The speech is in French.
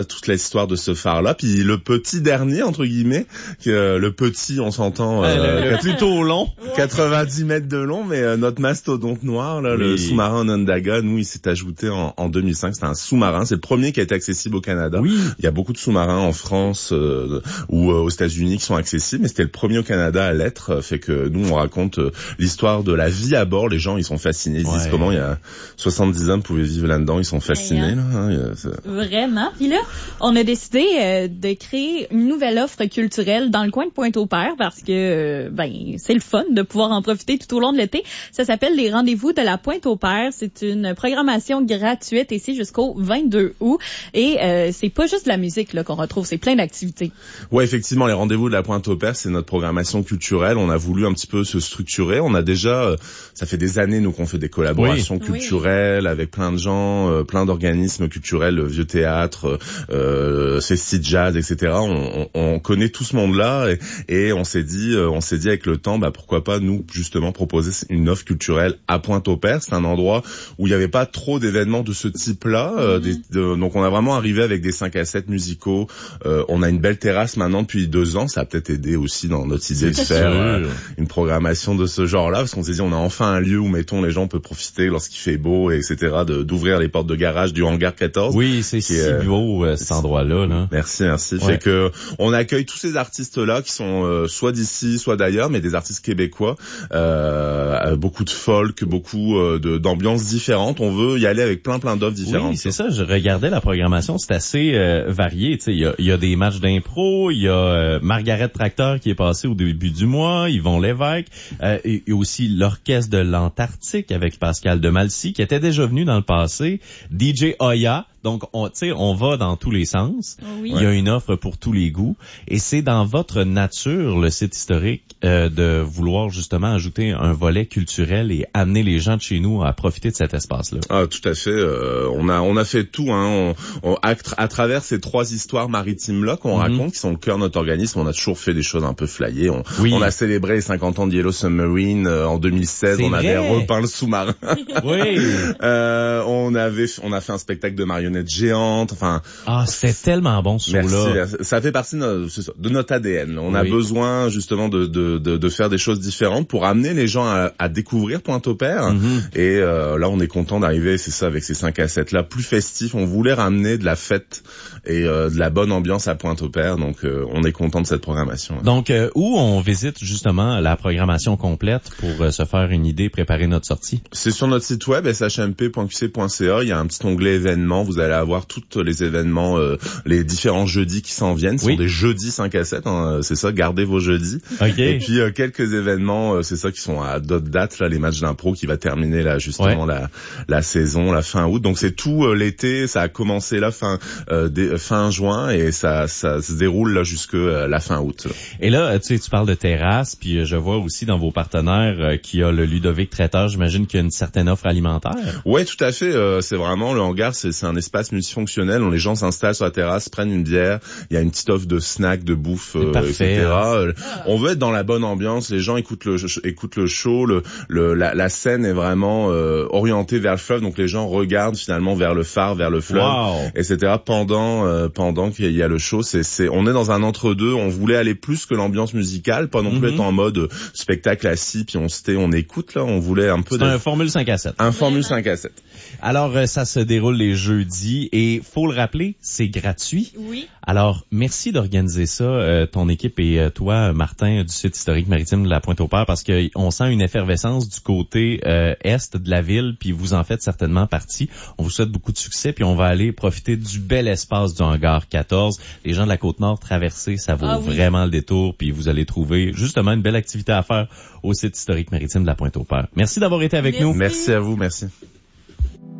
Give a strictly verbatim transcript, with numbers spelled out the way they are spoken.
toute l'histoire de ce phare-là. Puis le petit dernier, entre guillemets, que le petit, on s'entend, euh, plutôt long, quatre-vingt-dix mètres de long, mais euh, notre mastodonte noir, là, oui. le sous-marin Onondaga, nous, il s'est ajouté en, en deux mille cinq. C'était un sous-marin, c'est le premier qui a été accessible au Canada. Oui. Il y a beaucoup de sous-marins en France euh, ou euh, aux États-Unis qui sont accessibles, mais c'était le premier au Canada à l'être. Fait que nous, on raconte euh, l'histoire de la vie à bord. Les gens, ils sont fascinés. Ils ouais. disent comment il y a soixante-dix hommes pouvaient vivre là-dedans. Ils sont fascinés. Là, hein, Vraiment. Puis là, on a décidé euh, de créer une nouvelle offre culturelle dans le coin de Pointe-au-Père parce que euh, ben c'est le fun de pouvoir en profiter tout au long de l'été. Ça s'appelle les rendez-vous de la Pointe-au-Père. C'est une programmation gratuite ici jusqu'au vingt-deux août. Et euh, c'est pas juste de la musique là qu'on retrouve, c'est plein d'activités. Ouais, effectivement, les rendez-vous de la Pointe-au-Père, c'est notre programmation culturelle. On a voulu un petit peu se structurer. On a déjà, euh, ça fait des années nous qu'on fait des collaborations oui. culturelles oui. avec plein de gens, euh, plein d'organismes culturels, le Vieux Théâtre, euh, Festi Jazz, et cetera. On, on, on connaît tout ce monde-là et, et on s'est dit, euh, on s'est dit avec le temps, bah pourquoi pas nous justement proposer une offre culturelle à Pointe-au-Père. C'est un endroit où il n'y avait pas trop d'événements de ce type-là. Euh, mm-hmm. des, de, donc on a vraiment arrivé avec des cinq à sept musicaux. Euh, on a une belle terrasse maintenant depuis deux ans. Ça a peut-être aidé aussi dans notre idée c'est de faire euh, une programmation de ce genre-là, parce qu'on s'est dit on a enfin un lieu où mettons les gens peuvent profiter lorsqu'il fait beau, et cetera. De, d'ouvrir les portes de garage du hangar quatorze. Oui, c'est si euh, beau euh, cet endroit-là. Là. Merci, merci. Ouais. Fait que on accueille tous ces artistes-là qui sont euh, soit d'ici, soit d'ailleurs, mais des artistes québécois. Euh, beaucoup de folk, beaucoup euh, de, d'ambiances différentes. On veut y aller avec plein plein d'offres différentes. Oui, c'est ça. Je regardais la programmation, c'est assez euh, varié. Tu sais, il y a, il y a des matchs d'impro, il y a euh, Margaret Tracteur qui est passée au début du mois, Yvon Lévesque, euh, et, et aussi l'orchestre de l'Antarctique avec Pascal Demalcy qui était déjà venu dans le passé, D J Oya. Donc, on, tu sais, on va dans tous les sens. Oui. Il y a une offre pour tous les goûts. Et c'est dans votre nature, le site historique, euh, de vouloir justement ajouter un volet culturel et amener les gens de chez nous à profiter de cet espace-là. Ah, tout à fait. Euh, on a, on a fait tout, hein. On, on, à, à travers ces trois histoires maritimes-là qu'on mm-hmm. raconte, qui sont le cœur de notre organisme, on a toujours fait des choses un peu flyées. On, oui. on a célébré les cinquante ans de Yellow Submarine euh, en deux mille seize. C'est on vrai. avait repeint le sous-marin. Oui. euh, on avait, on a fait un spectacle de marionnettes géante, enfin. Ah, c'était tellement bon ce show-là. Merci. Ça fait partie de notre, de notre A D N. On oui. a besoin justement de, de, de, de faire des choses différentes pour amener les gens à, à découvrir Pointe-au-Père. Mm-hmm. Et euh, là, on est content d'arriver, c'est ça, avec ces cinq à sept là, plus festifs. On voulait ramener de la fête et euh, de la bonne ambiance à Pointe-au-Père. Donc, euh, on est content de cette programmation. Donc, euh, où on visite justement la programmation complète pour euh, se faire une idée, préparer notre sortie? C'est sur notre site web s h m p point q c point c a. Il y a un petit onglet événements. Vous allez avoir tous les événements, euh, les différents jeudis qui s'en viennent. Ce oui. sont des jeudis cinq à sept, hein, c'est ça, gardez vos jeudis. Okay. Et puis euh, quelques événements, euh, c'est ça, qui sont à d'autres dates, là, les matchs d'impro qui va terminer là justement ouais. la, la saison, la fin août. Donc c'est tout euh, l'été, ça a commencé là fin euh, dé, fin juin et ça, ça se déroule là jusque euh, la fin août. Là. Et là, tu sais, tu parles de terrasse, puis euh, je vois aussi dans vos partenaires euh, qu'il y a le Ludovic Traiteur. J'imagine qu'il y a une certaine offre alimentaire. Ouais, tout à fait. Euh, c'est vraiment le hangar, c'est, c'est un espace multifonctionnel où les gens s'installent sur la terrasse, prennent une bière. Il y a une petite offre de snacks, de bouffe, euh, et cetera. Euh, on veut être dans la bonne ambiance. Les gens écoutent le écoutent le show. Le, le la, la scène est vraiment euh, orientée vers le fleuve, donc les gens regardent finalement vers le phare, vers le fleuve, wow. et cetera. Pendant euh, pendant qu'il y a le show, c'est c'est on est dans un entre-deux. On voulait aller plus que l'ambiance musicale, pas non plus mm-hmm. être en mode spectacle assis puis on se tait, on écoute là. On voulait un peu. C'est un formule cinq à sept. Un formule cinq à sept. Alors euh, ça se déroule les jeudis et faut le rappeler, c'est gratuit. Oui. Alors merci d'organiser ça, euh, ton équipe et euh, toi, Martin, du site historique maritime de la Pointe-au-Père, parce que on sent une effervescence du côté euh, est de la ville, puis vous en faites certainement partie. On vous souhaite beaucoup de succès, puis on va aller profiter du bel espace du hangar quatorze. Les gens de la Côte-Nord traversés, ça vaut ah, oui. vraiment le détour, puis vous allez trouver justement une belle activité à faire au site historique maritime de la Pointe-au-Père. Merci d'avoir été avec merci. nous. Merci à vous, merci.